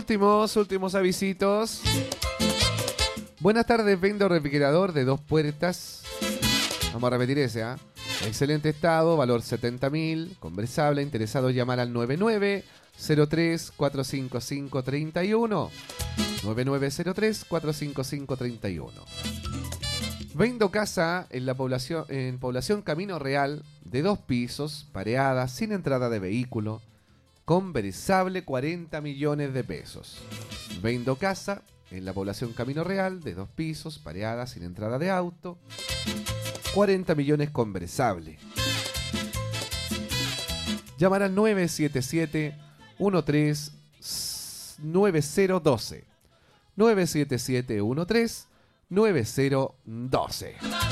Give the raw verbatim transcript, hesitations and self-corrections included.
Últimos, últimos avisitos. Buenas tardes, vendo refrigerador de dos puertas. Vamos a repetir ese, ¿ah? ¿eh? Excelente estado, valor setenta mil, conversable, interesado llamar al nueve nueve cero tres cuatro cinco cinco tres uno. nueve nueve cero tres cuatro cinco cinco tres uno. Vendo casa en la población, en población Camino Real, de dos pisos, pareada, sin entrada de vehículo, conversable, cuarenta millones de pesos. Vendo casa en la población Camino Real, de dos pisos, pareada, sin entrada de auto, cuarenta millones conversable. Llamar al nueve siete siete uno tres nueve cero uno dos. nueve siete siete uno tres nueve cero uno dos.